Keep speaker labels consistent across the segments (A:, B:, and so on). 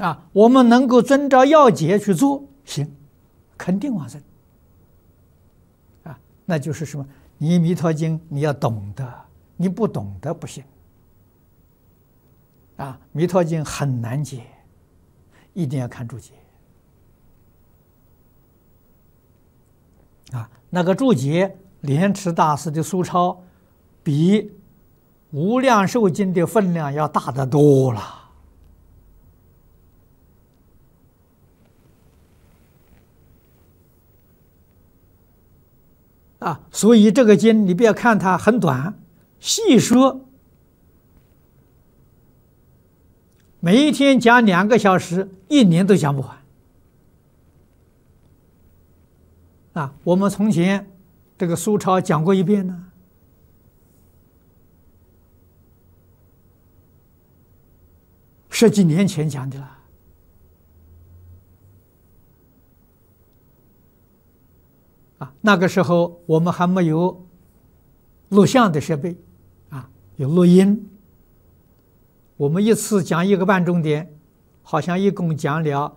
A: 我们能够遵照要解去做，行，肯定往生。那就是什么？你《弥陀经》你要懂得，你不懂得不行。《弥陀经》很难解，一定要看注解。那个注解，莲池大师的疏钞，比《无量寿经》的分量要大得多了。所以这个经你不要看它很短，细说，每一天讲2个小时，1年都讲不完。我们从前这个疏钞讲过一遍呢，十几年前讲的了。那个时候我们还没有录像的设备，有录音。我们一次讲1个半钟点，好像一共讲了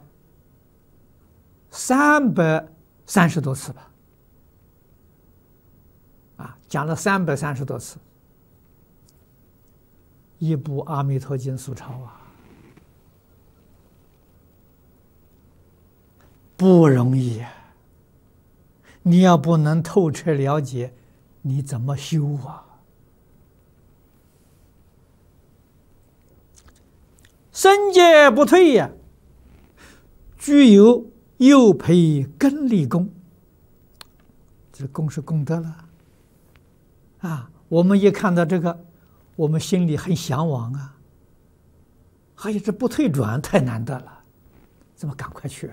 A: 330多次吧，讲了330多次，一部《阿弥陀经》疏钞不容易啊！你要不能透彻了解，你怎么修啊？身戒不退呀，具有又培根利功。这功是功德了我们一看到这个，我们心里很向往啊！哎呀，这不退转太难得了，怎么赶快去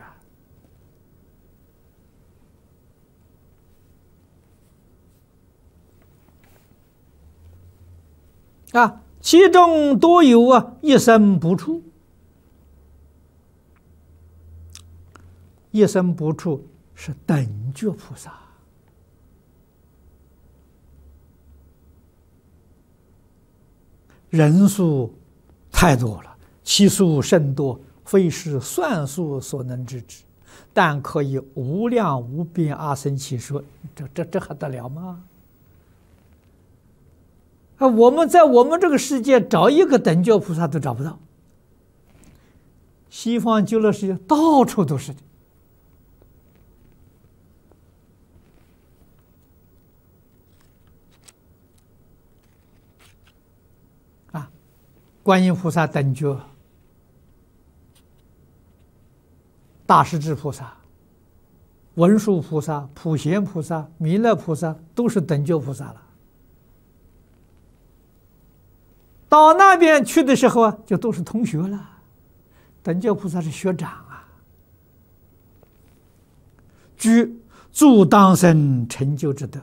A: 其中多有一生不处。一生不处是等觉菩萨，人数太多了，其数甚多，非是算数所能知之，但可以无量无边阿僧祇说，这还得了吗？我们在我们这个世界找一个等觉菩萨都找不到，西方极乐世界到处都是的。观音菩萨等觉，大势至菩萨、文殊菩萨、普贤菩萨、弥勒菩萨都是等觉菩萨了。到那边去的时候就都是同学了。等觉菩萨是学长居助当生成就之德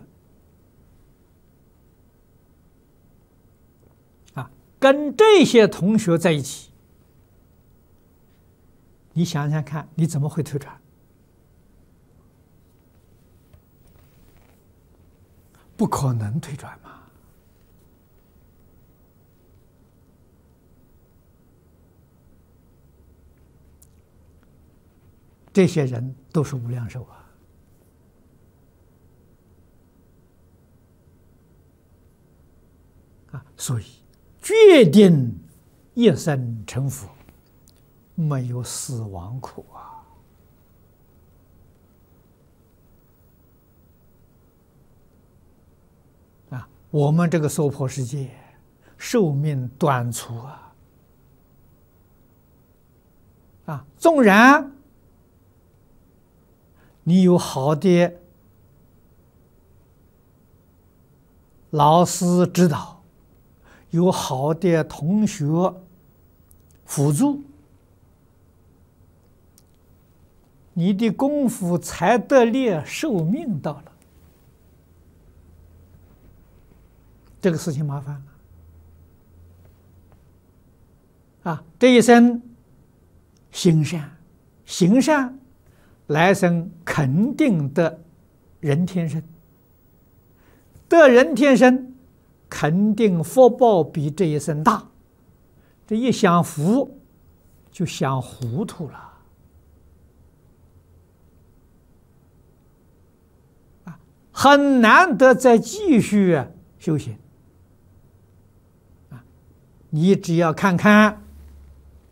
A: 跟这些同学在一起，你想想看，你怎么会退转？不可能退转嘛！这些人都是无量寿所以决定一生成佛，没有死亡苦我们这个娑婆世界寿命短促纵然你有好的老师指导，有好的同学辅助，你的功夫才得力，寿命到了，这个事情麻烦了这一生行善，行善来生肯定得人天身，得人天身肯定福报比这一生大，这一享福就想糊涂了。很难得再继续修行。你只要看看